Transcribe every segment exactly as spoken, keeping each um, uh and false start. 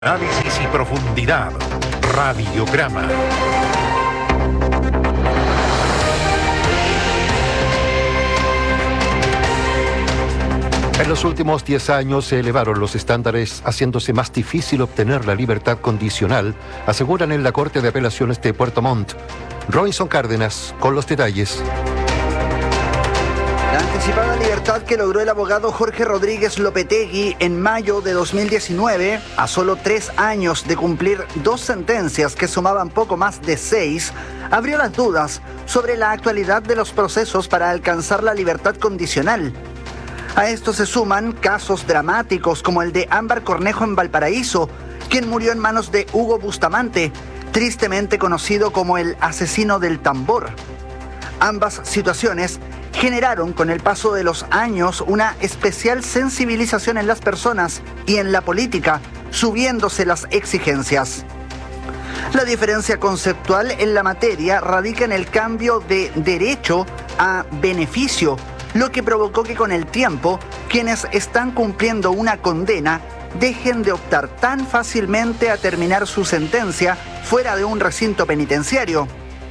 Análisis y profundidad. Radiograma. En los últimos diez años se elevaron los estándares, haciéndose más difícil obtener la libertad condicional, aseguran en la Corte de Apelaciones de Puerto Montt. Robinson Cárdenas, con los detalles. La anticipada libertad que logró el abogado Jorge Rodríguez Lopetegui en mayo de dos mil diecinueve, a solo tres años de cumplir dos sentencias que sumaban poco más de seis, abrió las dudas sobre la actualidad de los procesos para alcanzar la libertad condicional. A esto se suman casos dramáticos como el de Ámbar Cornejo en Valparaíso, quien murió en manos de Hugo Bustamante, tristemente conocido como el asesino del tambor. Ambas situaciones generaron con el paso de los años una especial sensibilización en las personas y en la política, subiéndose las exigencias. La diferencia conceptual en la materia radica en el cambio de derecho a beneficio, lo que provocó que con el tiempo quienes están cumpliendo una condena dejen de optar tan fácilmente a terminar su sentencia fuera de un recinto penitenciario.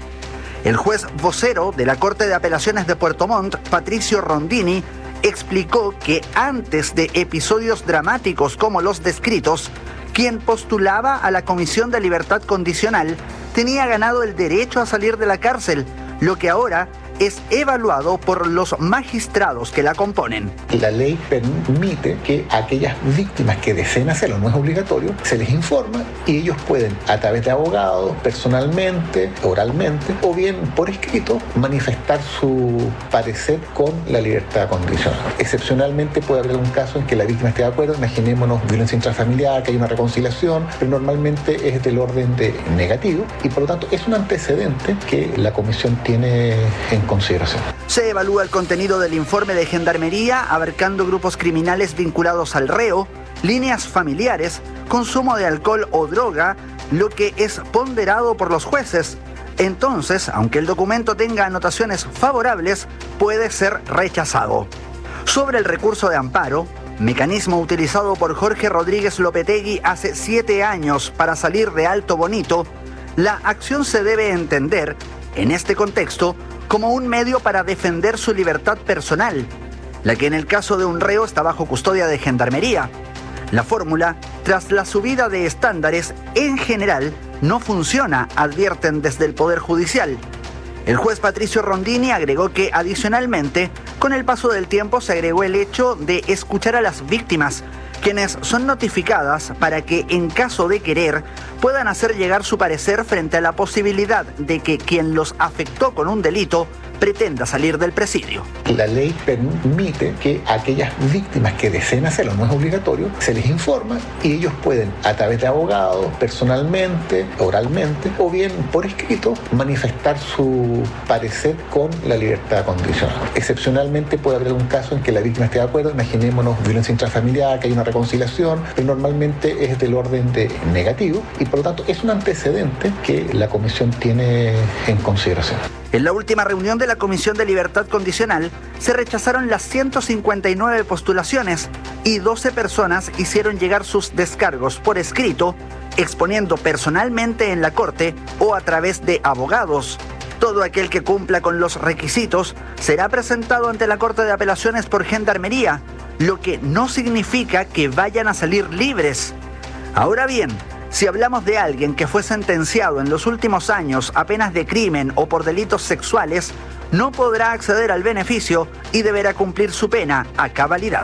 El juez vocero de la Corte de Apelaciones de Puerto Montt, Patricio Rondini, explicó que antes de episodios dramáticos como los descritos, quien postulaba a la Comisión de Libertad Condicional tenía ganado el derecho a salir de la cárcel, lo que ahora es evaluado por los magistrados que la componen. La ley permite que aquellas víctimas que deseen hacerlo, no es obligatorio, se les informa y ellos pueden, a través de abogados, personalmente, oralmente, o bien por escrito, manifestar su parecer con la libertad condicional. Excepcionalmente puede haber algún caso en que la víctima esté de acuerdo, imaginémonos violencia intrafamiliar, que hay una reconciliación, pero normalmente es del orden de negativo y por lo tanto es un antecedente que la comisión tiene en consideración. Se evalúa el contenido del informe de Gendarmería, abarcando grupos criminales vinculados al reo, líneas familiares, consumo de alcohol o droga, lo que es ponderado por los jueces. Entonces, aunque el documento tenga anotaciones favorables, puede ser rechazado. Sobre el recurso de amparo, mecanismo utilizado por Jorge Rodríguez Lopetegui hace siete años para salir de Alto Bonito, la acción se debe entender, en este contexto, como un medio para defender su libertad personal, la que en el caso de un reo está bajo custodia de Gendarmería. La fórmula, tras la subida de estándares, en general no funciona, advierten desde el Poder Judicial. El juez Patricio Rondini agregó que, adicionalmente, con el paso del tiempo se agregó el hecho de escuchar a las víctimas, quienes son notificadas para que, en caso de querer, puedan hacer llegar su parecer frente a la posibilidad de que quien los afectó con un delito pretenda salir del presidio. La ley permite que aquellas víctimas que deseen hacerlo, no es obligatorio, se les informa y ellos pueden, a través de abogados, personalmente, oralmente, o bien por escrito, manifestar su parecer con la libertad condicional. Excepcionalmente puede haber algún caso en que la víctima esté de acuerdo, imaginémonos violencia intrafamiliar, que hay una reconciliación, pero normalmente es del orden de negativo y por lo tanto es un antecedente que la comisión tiene en consideración. En la última reunión de la Comisión de Libertad Condicional se rechazaron las ciento cincuenta y nueve postulaciones y doce personas hicieron llegar sus descargos por escrito, exponiendo personalmente en la Corte o a través de abogados. Todo aquel que cumpla con los requisitos será presentado ante la Corte de Apelaciones por Gendarmería, lo que no significa que vayan a salir libres. Ahora bien, si hablamos de alguien que fue sentenciado en los últimos años a penas de crimen o por delitos sexuales, no podrá acceder al beneficio y deberá cumplir su pena a cabalidad.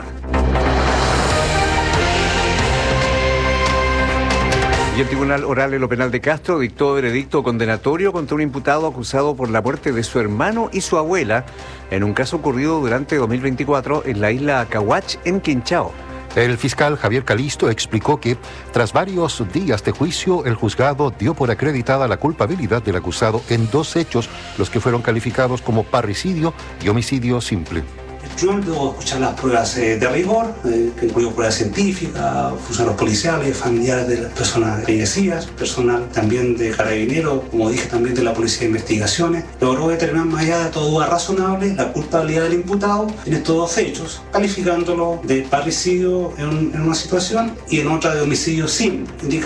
Y el Tribunal Oral en lo Penal de Castro dictó veredicto condenatorio contra un imputado acusado por la muerte de su hermano y su abuela en un caso ocurrido durante dos mil veinticuatro en la isla Cahuach, en Quinchao. El fiscal Javier Calisto explicó que, tras varios días de juicio, el juzgado dio por acreditada la culpabilidad del acusado en dos hechos, los que fueron calificados como parricidio y homicidio simple. Yo debo escuchar las pruebas eh, de rigor, eh, que incluyen pruebas científicas, funcionarios policiales, familiares de las personas fallecidas, personal también de carabineros, como dije, también de la Policía de Investigaciones. Logró determinar más allá de toda duda razonable la culpabilidad del imputado en estos dos hechos, calificándolo de parricidio en, en una situación y en otra de homicidio sin indicar